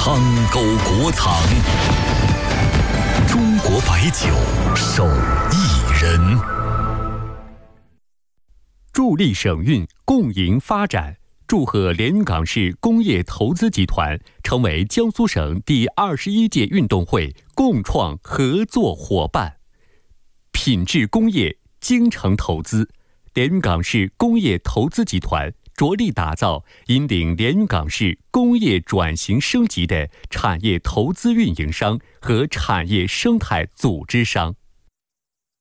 昌沟国藏，中国白酒手艺人，助力省运，共赢发展。祝贺连云港市工业投资集团成为江苏省第21届运动会共创合作伙伴。品质工业，精诚投资，连云港市工业投资集团着力打造引领连云港市工业转型升级的产业投资运营商和产业生态组织商。